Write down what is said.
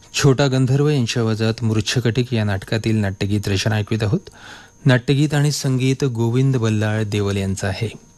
छोटा गंधर्व यांच्या आवाजात मूर्छकटिक या नाटकातील नाट्यगीत रचना ऐकवीत आहोत. नाट्यगीत आणि संगीत गोविंद बल्लाळ देवल यांचं आहे.